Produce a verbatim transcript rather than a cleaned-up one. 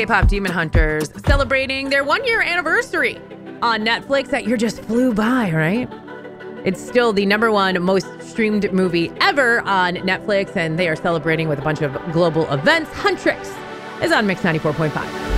K-pop Demon Hunters celebrating their one-year anniversary on Netflix. That year just flew by, right? It's still the number one most streamed movie ever on Netflix, and they are celebrating with a bunch of global events. Huntrix is on Mix ninety-four point five.